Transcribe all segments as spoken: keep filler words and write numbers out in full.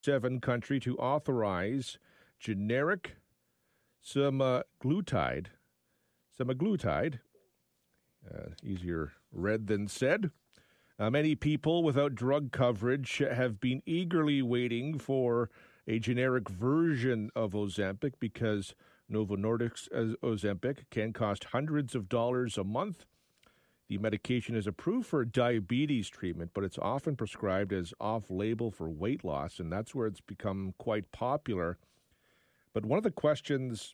seven country to authorize generic semaglutide, semaglutide, uh, easier read than said. Uh, many people without drug coverage have been eagerly waiting for a generic version of Ozempic because Novo Nordisk's Ozempic can cost hundreds of dollars a month. The medication is approved for diabetes treatment, but it's often prescribed as off-label for weight loss, and that's where it's become quite popular. But one of the questions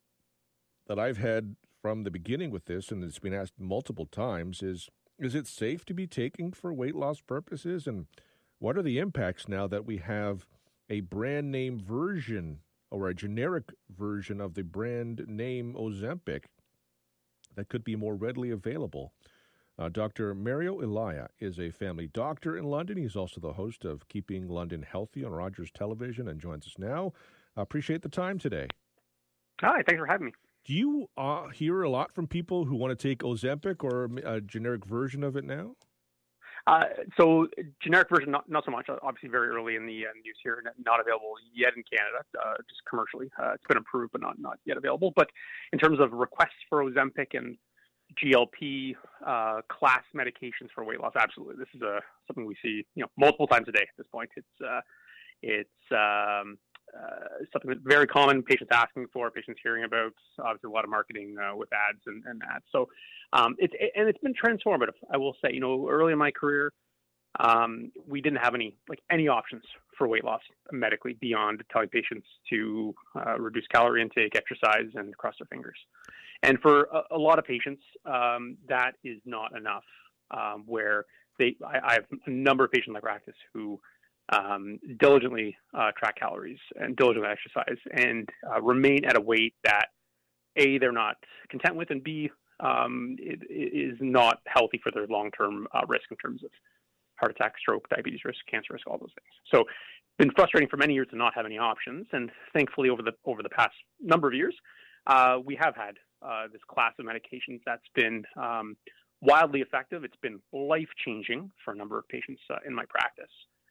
that I've had from the beginning with this, and it's been asked multiple times, is, is it safe to be taking for weight loss purposes? And what are the impacts now that we have a brand name version or a generic version of the brand name Ozempic that could be more readily available? Uh, Doctor Mario Elia is a family doctor in London. He's also the host of Keeping London Healthy on Rogers Television and joins us now. I appreciate the time today. Hi, thanks for having me. Do you uh, hear a lot from people who want to take Ozempic or a generic version of it now? Uh, so generic version, not, not so much. Obviously, very early in the uh, news here, not available yet in Canada, uh, just commercially. Uh, it's been approved, but not not yet available. But in terms of requests for Ozempic and G L P uh, class medications for weight loss, absolutely, this is a something we see, you know, multiple times a day at this point. It's uh, it's um, uh, something that's very common. Patients asking for, patients hearing about. Obviously, a lot of marketing uh, with ads and, and that. So. Um, it's and it's been transformative. I will say, you know, early in my career, um, we didn't have any like any options for weight loss medically beyond telling patients to uh, reduce calorie intake, exercise, and cross their fingers. And for a, a lot of patients, um, that is not enough. Um, where they, I, I have a number of patients in my practice who um, diligently uh, track calories and diligently exercise and uh, remain at a weight that A, they're not content with, and B, Um, it, it is not healthy for their long-term uh, risk in terms of heart attack, stroke, diabetes risk, cancer risk, all those things. So it's been frustrating for many years to not have any options. And thankfully, over the over the past number of years, uh, we have had uh, this class of medications that's been um, wildly effective. It's been life-changing for a number of patients uh, in my practice.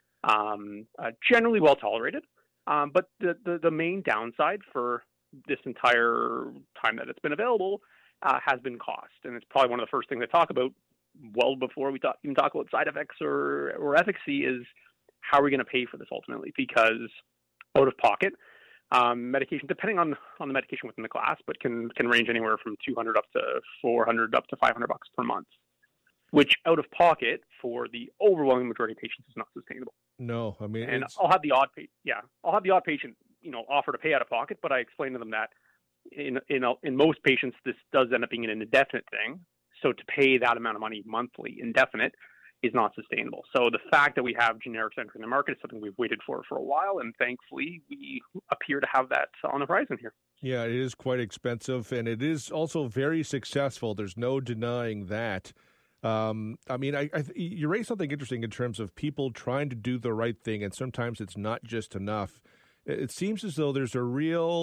Um, uh, generally well tolerated. Um, but the, the, the main downside for this entire time that it's been available Uh, has been cost, and it's probably one of the first things I talk about well before we talk, even talk about side effects or, or efficacy is how are we going to pay for this ultimately? Because out of pocket, um, medication, depending on, on the medication within the class, but can can range anywhere from two hundred up to four hundred up to five hundred bucks per month, which out of pocket for the overwhelming majority of patients is not sustainable. No, I mean, and it's... I'll have the odd, pa- yeah, I'll have the odd patient, you know, offer to pay out of pocket, but I explain to them that. In in in most patients, this does end up being an indefinite thing. So to pay that amount of money monthly, indefinite, is not sustainable. So the fact that we have generics entering the market is something we've waited for for a while, and thankfully we appear to have that on the horizon here. Yeah, it is quite expensive, and it is also very successful. There's no denying that. Um, I mean, I, I you raised something interesting in terms of people trying to do the right thing, and sometimes it's not just enough. It seems as though there's a real...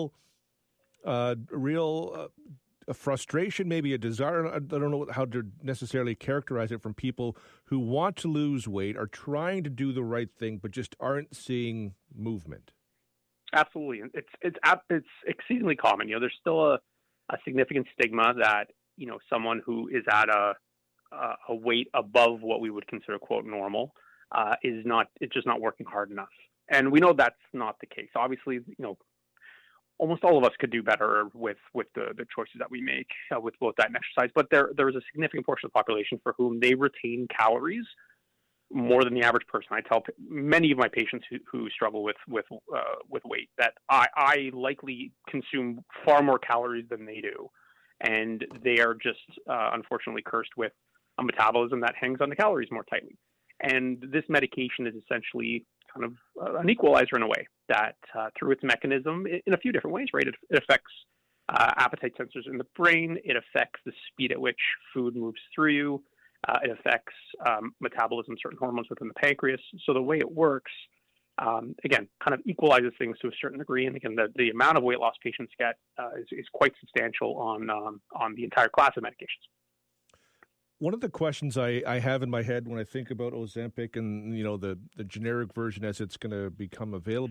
Uh, real uh, a frustration, maybe a desire. I don't know how to necessarily characterize it from people who want to lose weight, are trying to do the right thing, but just aren't seeing movement. Absolutely. It's, it's, it's exceedingly common. You know, there's still a, a significant stigma that, you know, someone who is at a, a weight above what we would consider quote normal uh, is not, it's just not working hard enough. And we know that's not the case. Obviously, you know, almost all of us could do better with, with the, the choices that we make uh, with both diet and exercise, but there there is a significant portion of the population for whom they retain calories more than the average person. I tell p- many of my patients who, who struggle with with uh, with weight that I, I likely consume far more calories than they do, and they are just uh, unfortunately cursed with a metabolism that hangs on the calories more tightly. And this medication is essentially kind of uh, an equalizer in a way that uh, through its mechanism in a few different ways, right? It, it affects uh, appetite sensors in the brain. It affects the speed at which food moves through you. Uh, it affects um, metabolism, certain hormones within the pancreas. So the way it works, um, again, kind of equalizes things to a certain degree. And again, the, the amount of weight loss patients get uh, is, is quite substantial on um, on the entire class of medications. one of the questions I, I have in my head when I think about Ozempic and, you know, the, the generic version as it's going to become available